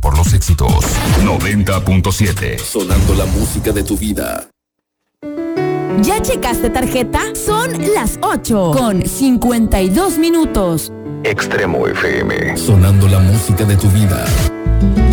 por los éxitos. 90.7. Sonando la música de tu vida. ¿Ya checaste tarjeta? Son las 8:52. Extremo FM. Sonando la música de tu vida.